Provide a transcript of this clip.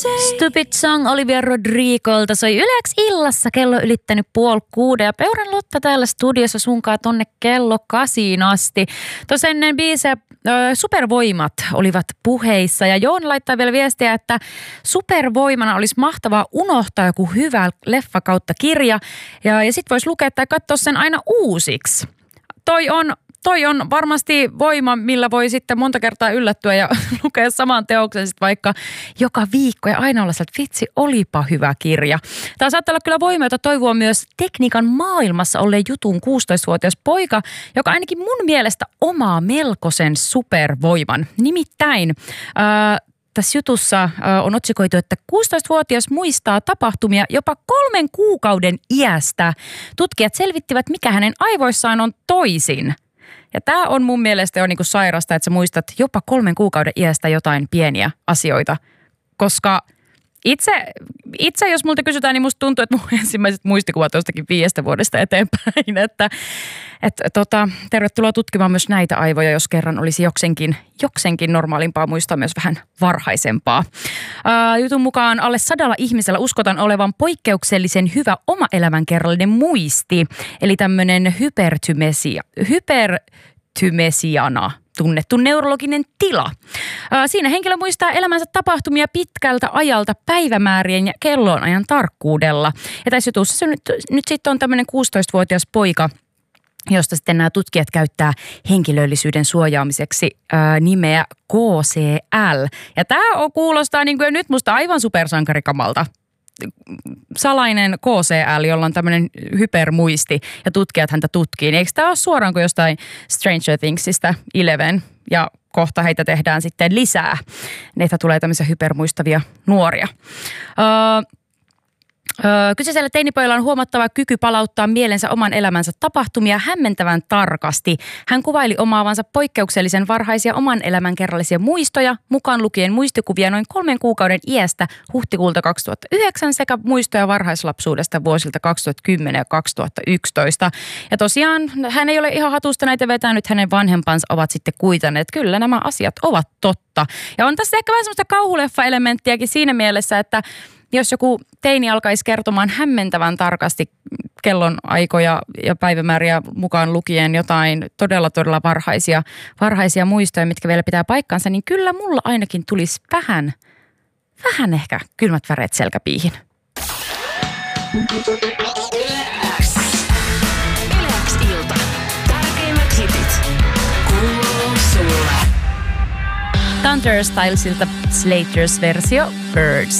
Stupid Song Olivia Rodrigolta soi Yleäks illassa, kello ylittänyt 5:30 ja Peuran Lotta täällä studiossa sunkaa tonne kello 8 asti. Tuossa ennen biisejä supervoimat olivat puheissa ja Joona laittaa vielä viestiä, että supervoimana olisi mahtavaa unohtaa joku hyvä leffa kautta kirja ja sit vois lukea tai katsoa sen aina uusiksi. Toi on varmasti voima, millä voi sitten monta kertaa yllättyä ja lukea saman teoksen sitten vaikka joka viikko ja aina olla sieltä, vitsi, olipa hyvä kirja. Tämä saattaa olla kyllä voima, jota toivoo myös tekniikan maailmassa olleen jutun 16-vuotias poika, joka ainakin mun mielestä omaa melkoisen supervoiman. Nimittäin tässä jutussa on otsikoitu, että 16-vuotias muistaa tapahtumia jopa 3 kuukauden iästä. Tutkijat selvittivät, mikä hänen aivoissaan on toisin. Ja tämä on mun mielestä jo niinku sairasta, että sä muistat jopa 3 kuukauden iästä jotain pieniä asioita. Koska itse jos multa kysytään, niin musta tuntuu, että mun ensimmäiset muistikuvat jostakin 5 vuodesta eteenpäin. Että tervetuloa tutkimaan myös näitä aivoja, jos kerran olisi joksenkin normaalimpaa muistaa myös vähän varhaisempaa. Jutun mukaan alle 100 ihmisellä uskotaan olevan poikkeuksellisen hyvä oma elämänkerrallinen muisti. Eli tämmöinen hypertymesiana tunnettu neurologinen tila. Siinä henkilö muistaa elämänsä tapahtumia pitkältä ajalta päivämäärien ja kellonajan tarkkuudella. Ja tässä jutussa se nyt sitten on tämmöinen 16-vuotias poika, josta sitten nämä tutkijat käyttää henkilöllisyyden suojaamiseksi nimeä KCL. Ja tämä kuulostaa niin kuin nyt musta aivan supersankarikamalta. Salainen KCL, jolla on tämmöinen hypermuisti ja tutkijat häntä tutkii. Eikö tämä ole suoraan kuin jostain Stranger Thingsista 11 ja kohta heitä tehdään sitten lisää. Neitä tulee tämmöisiä hypermuistavia nuoria. Kyseisellä teinipojalla on huomattava kyky palauttaa mielensä oman elämänsä tapahtumia hämmentävän tarkasti. Hän kuvaili omaavansa poikkeuksellisen varhaisia oman elämän kerrallisia muistoja, mukaan lukien muistikuvia noin 3 kuukauden iästä huhtikuulta 2009 sekä muistoja varhaislapsuudesta vuosilta 2010 ja 2011. Ja tosiaan hän ei ole ihan hatusta näitä vetänyt, hänen vanhempansa ovat sitten kuitanneet. Kyllä nämä asiat ovat totta. Ja on tässä ehkä vähän semmoista kauhuleffa-elementtiäkin siinä mielessä, että jos joku teini alkaisi kertomaan hämmentävän tarkasti kellonaikoja ja päivämääriä mukaan lukien jotain todella varhaisia muistoja, mitkä vielä pitää paikkansa, niin kyllä mulla ainakin tulisi vähän ehkä kylmät väreet selkäpiihin. Yleäks ilta. Tärkeimmät hitit. Kuuluu sulle. Thunder Stylesilta Slaters versio Birds.